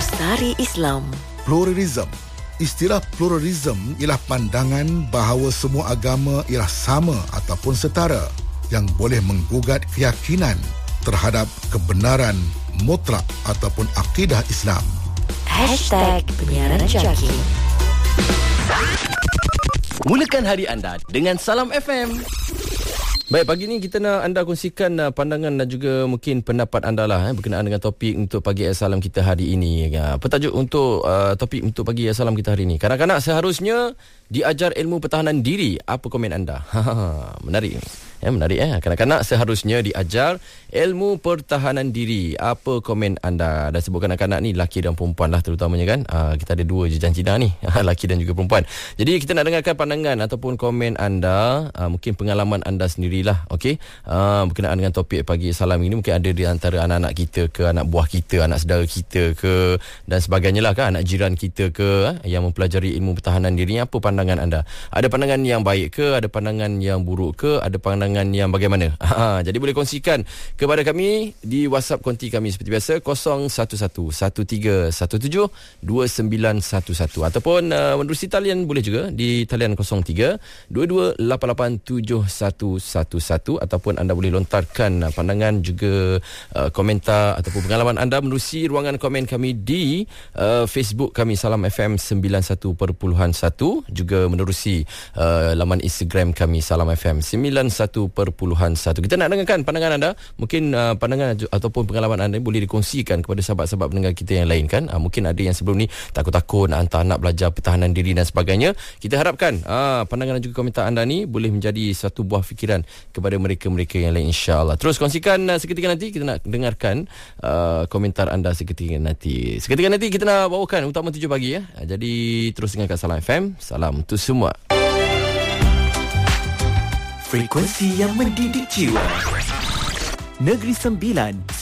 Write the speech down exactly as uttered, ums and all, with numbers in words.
Lestari Islam. Pluralism. Istilah pluralism ialah pandangan bahawa semua agama ialah sama ataupun setara yang boleh menggugat keyakinan terhadap kebenaran mutlak ataupun akidah Islam. Hashtag Penyiaran Jaki. Mulakan hari anda dengan Salam F M. Baik, pagi ni kita nak anda kongsikan uh, pandangan dan juga mungkin pendapat anda lah eh, berkenaan dengan topik untuk Pagi Salam kita hari ini. Uh, petajuk untuk uh, topik untuk Pagi Salam kita hari ini. Kanak-kanak seharusnya diajar ilmu pertahanan diri. Apa komen anda? Menarik. Eh, menarik eh. Kanak-kanak seharusnya diajar ilmu pertahanan diri. Apa komen anda? Dan sebut kanak-kanak ni laki dan perempuan lah terutamanya kan. Uh, kita ada dua je janjina ni. Laki dan juga perempuan. Jadi kita nak dengarkan pandangan ataupun komen anda. Uh, mungkin pengalaman anda sendirilah. Okey. Uh, berkenaan dengan topik Pagi Salam ini. Mungkin ada di antara anak-anak kita ke, anak buah kita, anak saudara kita ke, dan sebagainya lah kan. Anak jiran kita ke, uh, yang mempelajari ilmu pertahanan diri. Apa pandangan anda? Ada pandangan yang baik ke? Ada pandangan yang buruk ke? Ada pandangan yang bagaimana? Ha, jadi boleh kongsikan kepada kami di WhatsApp konti kami seperti biasa kosong satu satu satu tiga satu tujuh dua sembilan satu satu ataupun uh, menerusi talian boleh juga di talian kosong tiga dua dua lapan lapan tujuh satu satu satu ataupun anda boleh lontarkan uh, pandangan juga uh, komentar ataupun pengalaman anda menerusi ruangan komen kami di uh, Facebook kami Salam F M sembilan puluh satu perpuluhan satu, juga menerusi uh, laman Instagram kami Salam F M sembilan puluh satu perpuluhan satu. Kita nak dengarkan pandangan anda. Mungkin uh, pandangan ataupun pengalaman anda boleh dikongsikan kepada sahabat-sahabat pendengar kita yang lain kan. Uh, mungkin ada yang sebelum ni takut-takut nak hantar anak belajar pertahanan diri dan sebagainya. Kita harapkan uh, pandangan dan juga komentar anda ni boleh menjadi satu buah fikiran kepada mereka-mereka yang lain, insya-Allah. Terus kongsikan uh, seketika nanti kita nak dengarkan uh, komentar anda seketika nanti. Seketika nanti kita nak bawakan Utama tujuh pagi ya. Uh, jadi terus dengarkan Salam F M. Salam untuk semua. Frekuensi yang mendidik jiwa. Negeri Sembilan